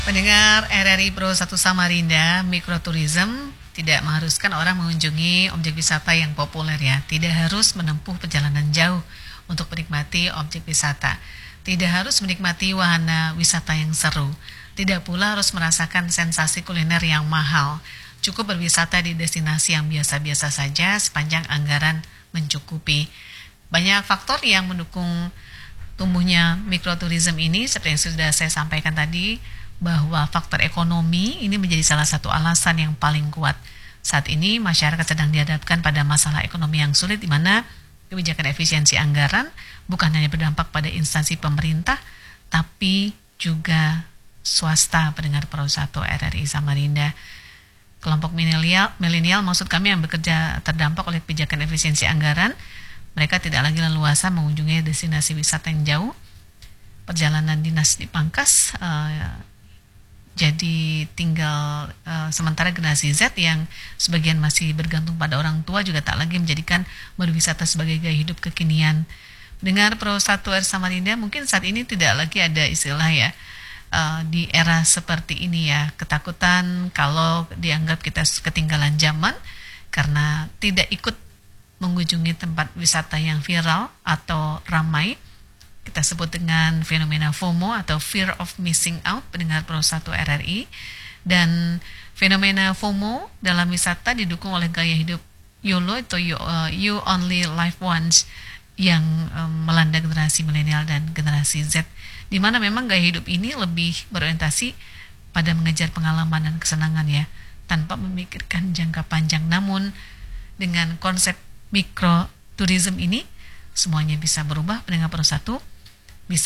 Pendengar RRI Pro 1 Samarinda, mikroturism tidak mengharuskan orang mengunjungi objek wisata yang populer ya. Tidak harus menempuh perjalanan jauh untuk menikmati objek wisata. Tidak harus menikmati wahana wisata yang seru. Tidak pula harus merasakan sensasi kuliner yang mahal. Cukup berwisata di destinasi yang biasa-biasa saja sepanjang anggaran mencukupi. Banyak faktor yang mendukung tumbuhnya mikroturism ini seperti yang sudah saya sampaikan tadi, bahwa faktor ekonomi ini menjadi salah satu alasan yang paling kuat. Saat ini masyarakat sedang dihadapkan pada masalah ekonomi yang sulit, di mana kebijakan efisiensi anggaran bukan hanya berdampak pada instansi pemerintah tapi juga swasta. Pendengar Pro 1 RRI Samarinda, kelompok milenial maksud kami yang bekerja terdampak oleh kebijakan efisiensi anggaran, mereka tidak lagi leluasa mengunjungi destinasi wisata yang jauh. Perjalanan dinas dipangkas, jadi tinggal sementara generasi Z yang sebagian masih bergantung pada orang tua juga tak lagi menjadikan berwisata sebagai gaya hidup kekinian. Dengar Pro 1 RRI Samarinda, mungkin saat ini tidak lagi ada istilah ya, di era seperti ini ya, ketakutan kalau dianggap kita ketinggalan zaman karena tidak ikut mengunjungi tempat wisata yang viral atau ramai. Kita sebut dengan fenomena FOMO atau Fear of Missing Out, pendengar Pro 1 RRI. Dan fenomena FOMO dalam wisata didukung oleh gaya hidup YOLO atau You Only Live Once yang melanda generasi milenial dan generasi Z, di mana memang gaya hidup ini lebih berorientasi pada mengejar pengalaman dan kesenangan ya, tanpa memikirkan jangka panjang. Namun dengan konsep mikroturism ini semuanya bisa berubah, pendengar Pro 1.